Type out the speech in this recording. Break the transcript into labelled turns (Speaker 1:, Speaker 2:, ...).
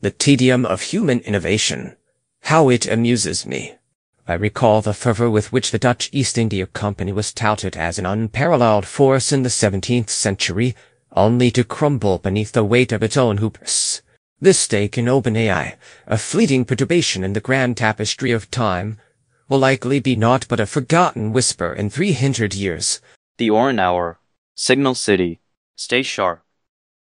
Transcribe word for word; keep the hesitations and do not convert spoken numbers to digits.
Speaker 1: The tedium of human innovation. How it amuses me. I recall the fervor with which the Dutch East India Company was touted as an unparalleled force in the seventeenth century, only to crumble beneath the weight of its own hubris. This stake in OpenAI, a fleeting perturbation in the grand tapestry of time, will likely be naught but a forgotten whisper in three hundred years.
Speaker 2: The Oran Hour. Signal City. Stay sharp.